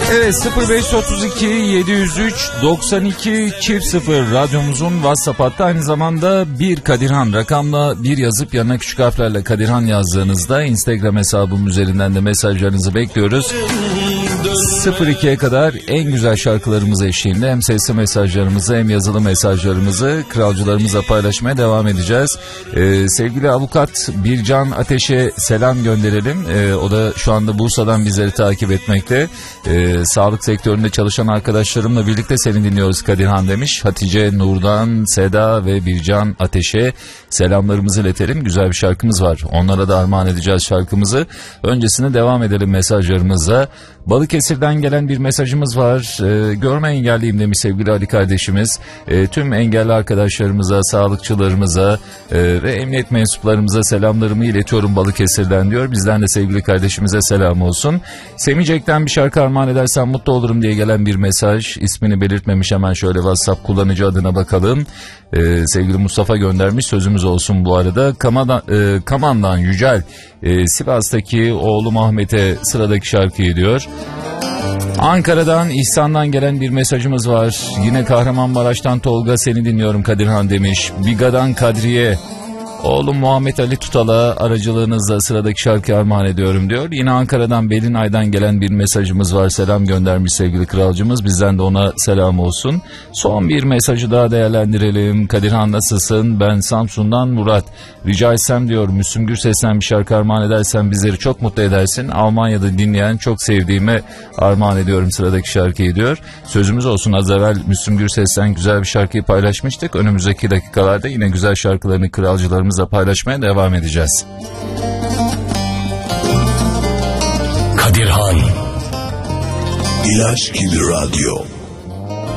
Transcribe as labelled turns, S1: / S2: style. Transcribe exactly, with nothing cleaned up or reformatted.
S1: Evet, sıfır beş otuz iki yedi yüz üç doksan iki çift sıfır radyomuzun WhatsApp hattı. Aynı zamanda bir Kadirhan rakamla bir yazıp yanına küçük harflerle Kadirhan yazdığınızda Instagram hesabım üzerinden de mesajlarınızı bekliyoruz. sıfır ikiye kadar en güzel şarkılarımız eşliğinde hem sesli mesajlarımızı hem yazılı mesajlarımızı kralcılarımızla paylaşmaya devam edeceğiz. Ee, sevgili avukat Bircan Ateş'e selam gönderelim. Ee, o da şu anda Bursa'dan bizleri takip etmekte. Ee, sağlık sektöründe çalışan arkadaşlarımla birlikte seni dinliyoruz Kadirhan demiş. Hatice, Nurdan, Seda ve Bircan Ateş'e selamlarımızı iletelim. Güzel bir şarkımız var. Onlara da armağan edeceğiz şarkımızı. Öncesine devam edelim mesajlarımıza. Balıkesir'den gelen bir mesajımız var. Ee, görme engelliyim demiş sevgili Ali kardeşimiz. Ee, tüm engelli arkadaşlarımıza, sağlıkçılarımıza e, ve emniyet mensuplarımıza selamlarımı iletiyorum Balıkesir'den diyor. Bizden de sevgili kardeşimize selam olsun. Semicek'ten bir şarkı armağan edersen mutlu olurum diye gelen bir mesaj. İsmini belirtmemiş, hemen şöyle WhatsApp kullanıcı adına bakalım. Ee, sevgili Mustafa göndermiş, sözümüz olsun bu arada. Kamadan, e, Kaman'dan Yücel e, Sivas'taki oğlum Ahmet'e sıradaki şarkıyı diyor. Ankara'dan İhsan'dan gelen bir mesajımız var. Yine Kahramanmaraş'tan Tolga seni dinliyorum Kadirhan demiş. Biga'dan Kadriye oğlum Muhammed Ali Tutal'a aracılığınızla sıradaki şarkıyı armağan ediyorum diyor. Yine Ankara'dan Belinay'dan gelen bir mesajımız var. Selam göndermiş sevgili kralcımız. Bizden de ona selam olsun. Son bir mesajı daha değerlendirelim. Kadirhan nasılsın? Ben Samsun'dan Murat. Rica etsem diyor Müslüm Gürses'ten bir şarkı armağan edersen bizleri çok mutlu edersin. Almanya'da dinleyen çok sevdiğime armağan ediyorum sıradaki şarkıyı diyor. Sözümüz olsun, az evvel Müslüm Gürses'ten güzel bir şarkıyı paylaşmıştık. Önümüzdeki dakikalarda yine güzel şarkılarını kralcılarımız paylaşmaya devam edeceğiz.
S2: Kadirhan İlaç gibi radyo.